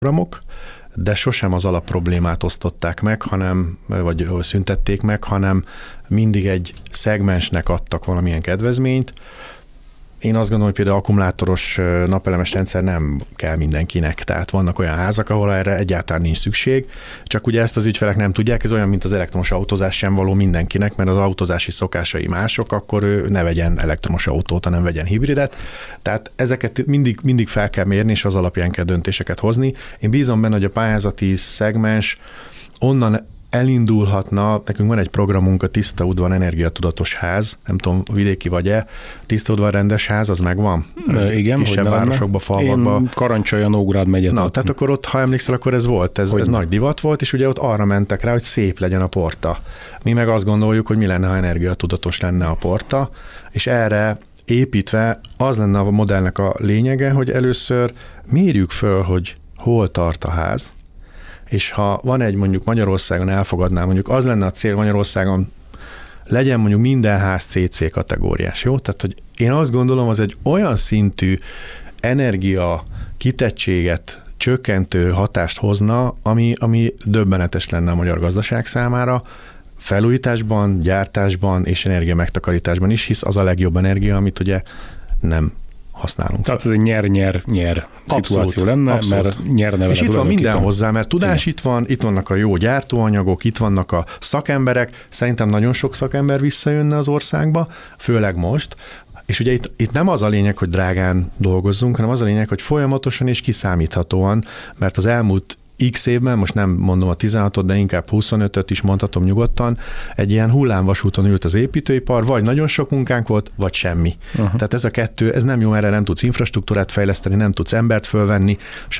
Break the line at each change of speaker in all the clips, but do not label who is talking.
programok, de sosem az alapproblémát osztották meg, vagy szüntették meg, hanem mindig egy szegmensnek adtak valamilyen kedvezményt. Én azt gondolom, hogy például akkumulátoros napelemes rendszer nem kell mindenkinek, tehát vannak olyan házak, ahol erre egyáltalán nincs szükség, csak ugye ezt az ügyfelek nem tudják, ez olyan, mint az elektromos autózás sem való mindenkinek, mert az autózási szokásai mások, akkor ő ne vegyen elektromos autót, hanem vegyen hibridet, tehát ezeket mindig fel kell mérni, és az alapján kell döntéseket hozni. Én bízom benne, hogy a pályázati szegmens onnan elindulhatna, nekünk van egy programunk, a Tiszta Udvar energiatudatos ház, nem tudom, vidéki vagy-e, Tiszta Udvar rendes ház, az megvan?
Igen,
kisebb városokba, falvakba.
Én Karancsolya, Nógrád megyet.
Na, tehát akkor ott, ha emlékszel, akkor ez volt, ez nagy divat volt, és ugye ott arra mentek rá, hogy szép legyen a porta. Mi meg azt gondoljuk, hogy mi lenne, ha energiatudatos lenne a porta, és erre építve az lenne a modellnek a lényege, hogy először mérjük föl, hogy hol tart a ház, és ha van egy mondjuk Magyarországon elfogadná, mondjuk az lenne a cél Magyarországon, legyen mondjuk minden ház CC kategóriás, jó? Tehát, hogy én azt gondolom, az egy olyan szintű energia kitettséget csökkentő hatást hozna, ami döbbenetes lenne a magyar gazdaság számára, felújításban, gyártásban és energia megtakarításban is, hisz az a legjobb energia, amit ugye nem használunk.
Tehát ez egy nyer-nyer-nyer szituáció lenne, abszolút. Mert nyerne vele.
És itt van minden hozzá, mert tudás itt vannak a jó gyártóanyagok, itt vannak a szakemberek, szerintem nagyon sok szakember visszajönne az országba, főleg most, és ugye itt nem az a lényeg, hogy drágán dolgozzunk, hanem az a lényeg, hogy folyamatosan és kiszámíthatóan, mert az elmúlt X évben, most nem mondom a 16-ot, de inkább 25-öt is mondhatom nyugodtan, egy ilyen hullámvasúton ült az építőipar, vagy nagyon sok munkánk volt, vagy semmi. Uh-huh. Tehát ez a kettő, ez nem jó, erre nem tudsz infrastruktúrát fejleszteni, nem tudsz embert fölvenni,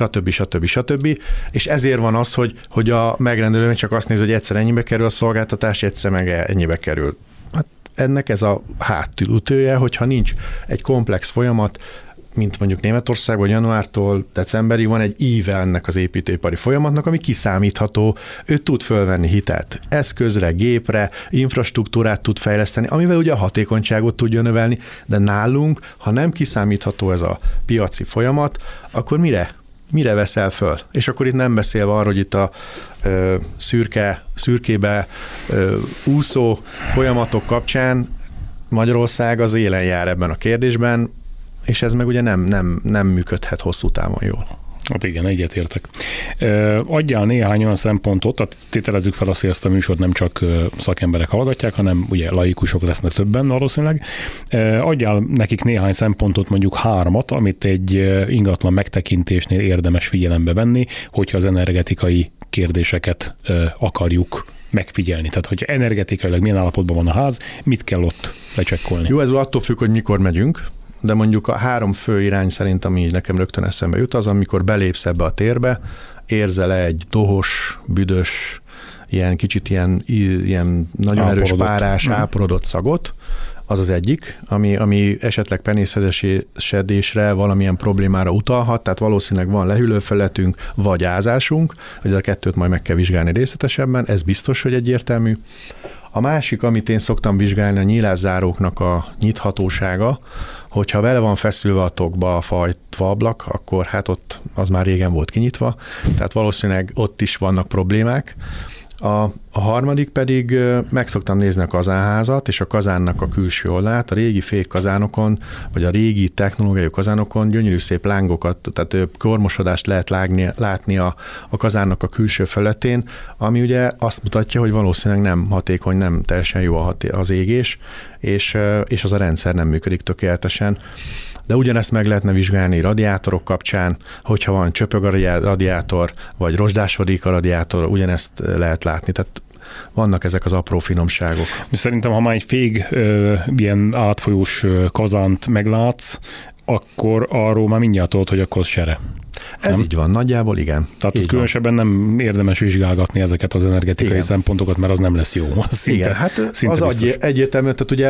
stb. És ezért van az, hogy a megrendelő csak azt néz, hogy egyszer ennyibe kerül a szolgáltatás, egyszer meg ennyibe kerül. Hát ennek ez a hátulütője, hogyha nincs egy komplex folyamat, mint mondjuk Németországban januártól decemberig van egy íve ennek az építőipari folyamatnak, ami kiszámítható, ő tud fölvenni hitelt eszközre, gépre, infrastruktúrát tud fejleszteni, amivel ugye a hatékonyságot tudja növelni, de nálunk, ha nem kiszámítható ez a piaci folyamat, akkor mire veszel föl? És akkor itt nem beszélve arról, hogy itt a szürkébe úszó folyamatok kapcsán Magyarország az élen jár ebben a kérdésben, és ez meg ugye nem működhet hosszú távon jól.
Hát igen, egyetértek. Adjál néhány olyan szempontot, tehát tételezzük fel azt, hogy ezt a műsort nem csak szakemberek hallgatják, hanem ugye laikusok lesznek többen valószínűleg. Adjál nekik néhány szempontot, mondjuk 3, amit egy ingatlan megtekintésnél érdemes figyelembe venni, hogyha az energetikai kérdéseket akarjuk megfigyelni. Tehát, hogy energetikailag milyen állapotban van a ház, mit kell ott lecsekkolni.
Jó, ez attól függ, hogy mikor megyünk, de mondjuk a 3 fő irány szerint, ami nekem rögtön eszembe jut, az, amikor belépsz ebbe a térbe, érzel-e egy dohos, büdös, kicsit ilyen nagyon erős párás, áporodott szagot, az az egyik, ami esetleg penészesedésre, valamilyen problémára utalhat, tehát valószínűleg van lehűlőfelületünk, vagy ázásunk, hogy a kettőt majd meg kell vizsgálni részletesebben, ez biztos, hogy egyértelmű. A másik, amit én szoktam vizsgálni, a nyílászáróknak a nyithatósága, hogyha vele van feszülve a tokba a faablak, akkor hát ott az már régen volt kinyitva, tehát valószínűleg ott is vannak problémák. A harmadik pedig meg szoktam nézni a kazánházat, és a kazánnak a külső oldalát, a régi fékkazánokon, vagy a régi technológiai kazánokon gyönyörű szép lángokat, tehát kormosodást lehet látni a kazánnak a külső felületén, ami ugye azt mutatja, hogy valószínűleg nem hatékony, nem teljesen jó az égés, és az a rendszer nem működik tökéletesen. De ugyanezt meg lehetne vizsgálni radiátorok kapcsán, hogyha van csöpög a radiátor, vagy rozsdásodik a radiátor, ugyanezt lehet látni. Tehát vannak ezek az apró finomságok.
Szerintem, ha már egy fég ilyen átfolyós kazánt meglátsz, akkor arról már mindjárt tudod, hogy akkor sere.
Ez így van, nagyjából igen.
Tehát különösebben nem érdemes vizsgálgatni ezeket az energetikai szempontokat, mert az nem lesz jó.
Igen, hát az egyértelmű, tehát ugye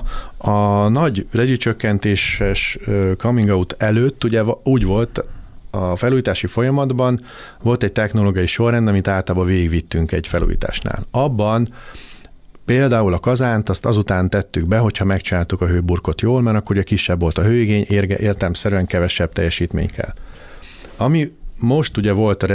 a nagy rezsicsökkentéses coming out előtt ugye úgy volt, a felújítási folyamatban volt egy technológiai sorrend, amit általában végigvittünk egy felújításnál. Abban például a kazánt azt azután tettük be, hogyha megcsináltuk a hőburkot jól, mert akkor ugye kisebb volt a hőigény, értelemszerűen kevesebb teljesítmény kell. Ami most ugye volt a